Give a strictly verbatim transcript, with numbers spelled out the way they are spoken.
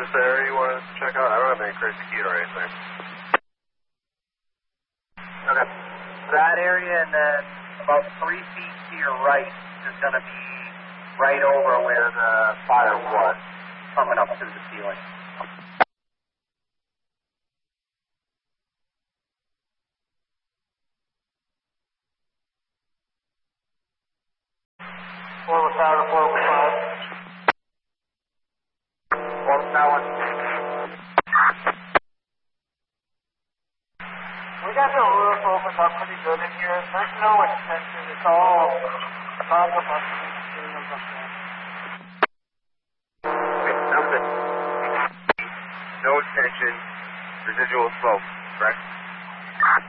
Just the area you want to check out? I don't have any crazy heat or anything. Okay. That area, and then about three feet to your right is going to be right over where the fire was, coming up through the ceiling. Four was tower, four was five. Four was tower. We got the roof opened up pretty good in here. There's no extension. It's all about a bunch of materials up there. Okay, sounds good. No extension, residual slope, correct?